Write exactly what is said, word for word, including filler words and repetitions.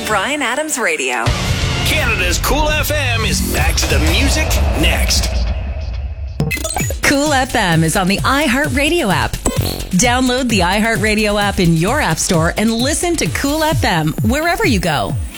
Bryan Adams Radio. Canada's Cool F M is back to the music next. Cool F M is on the iHeartRadio app. Download the iHeartRadio app in your app store and listen to Cool F M wherever you go.